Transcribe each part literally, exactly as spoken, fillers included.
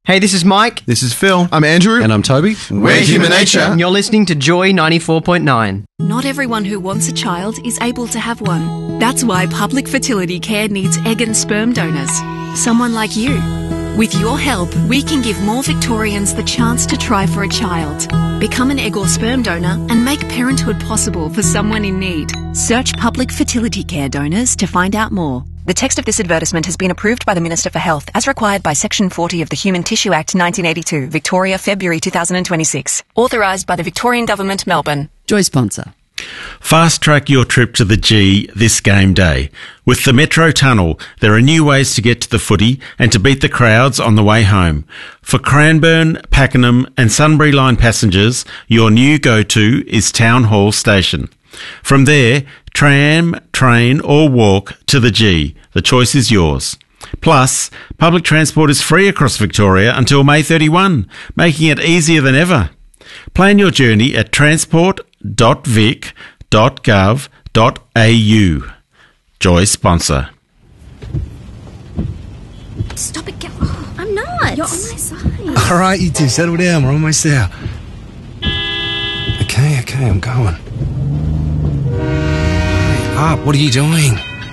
Hey, this is Mike. This is Phil. I'm Andrew. And I'm Toby. We're Human Nature. And you're listening to Joy ninety-four point nine. Not everyone who wants a child is able to have one. That's why Public Fertility Care needs egg and sperm donors. Someone like you. With your help, we can give more Victorians the chance to try for a child. Become an egg or sperm donor and make parenthood possible for someone in need. Search Public Fertility Care donors to find out more. The text of this advertisement has been approved by the Minister for Health as required by Section forty of the Human Tissue Act nineteen eighty-two, Victoria, February two thousand twenty-six. Authorised by the Victorian Government, Melbourne. Joy sponsor. Fast track your trip to the G this game day. With the Metro Tunnel, there are new ways to get to the footy and to beat the crowds on the way home. For Cranbourne, Pakenham and Sunbury Line passengers, your new go-to is Town Hall Station. From there, tram, train or walk to the G. The choice is yours. Plus, public transport is free across Victoria until May thirty-first, making it easier than ever. Plan your journey at transport dot vic dot gov dot a u. Joy sponsor. Stop it, get oh, I'm not. You're on my side. All right, you two, settle down. We're almost there. Okay, okay, I'm going. Hurry up, what are you doing?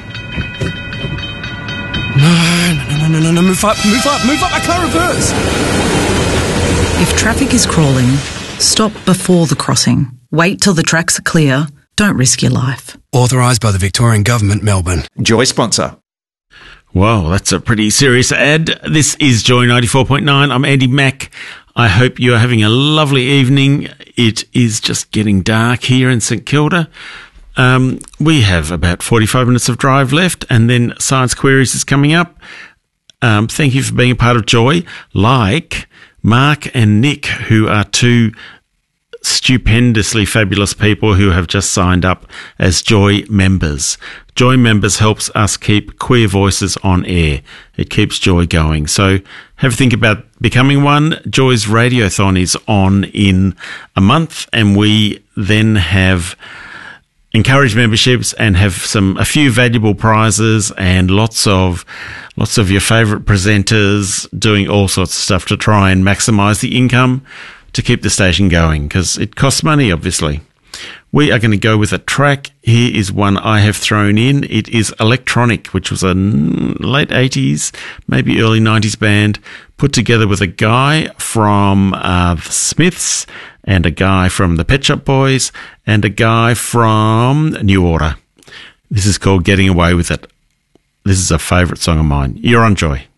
No, no, no, no, no, no, move up, move up, move up, I can't reverse. If traffic is crawling, stop before the crossing. Wait till the tracks are clear. Don't risk your life. Authorised by the Victorian Government, Melbourne. Joy sponsor. Well, that's a pretty serious ad. This is Joy ninety-four point nine. I'm Andy Mack. I hope you are having a lovely evening. It is just getting dark here in St Kilda. Um, we have about forty-five minutes of drive left, and then Science Queries is coming up. Um, thank you for being a part of Joy, like Mark and Nick, who are two stupendously fabulous people who have just signed up as Joy members. Joy members helps us keep queer voices on air. It keeps Joy going. So have a think about becoming one. Joy's Radiothon is on in a month, and we then have encourage memberships and have some a few valuable prizes and lots of lots of your favourite presenters doing all sorts of stuff to try and maximise the income to keep the station going, because it costs money, obviously. We are going to go with a track. Here is one I have thrown in. It is Electronic, which was a late eighties, maybe early nineties band, put together with a guy from uh, the Smiths and a guy from the Pet Shop Boys and a guy from New Order. This is called Getting Away With It. This is a favourite song of mine. You're on Joy.